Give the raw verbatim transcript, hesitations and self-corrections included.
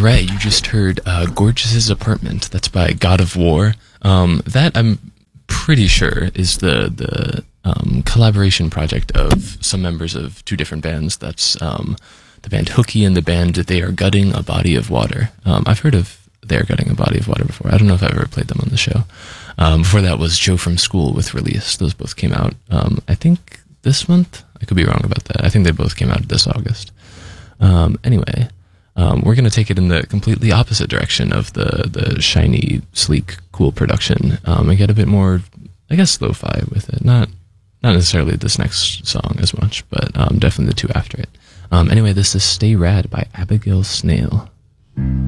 right, you just heard uh, Gorgeous's Apartment. That's by God of War. Um, that, I'm pretty sure, is the, the um, collaboration project of some members of two different bands. That's um, the band Hooky and the band They Are Gutting a Body of Water. Um, I've heard of They Are Gutting a Body of Water before. I don't know if I've ever played them on the show. Um, before that was Joe from School with Release. Those both came out, um, I think, this month. I could be wrong about that. I think they both came out this August. Um, anyway, um, we're going to take it in the completely opposite direction of the, the shiny, sleek, cool production, um, and get a bit more, I guess, lo-fi with it. Not, not necessarily this next song as much, but, um, definitely the two after it. Um, anyway, this is Stay Rad by Abigail Snail.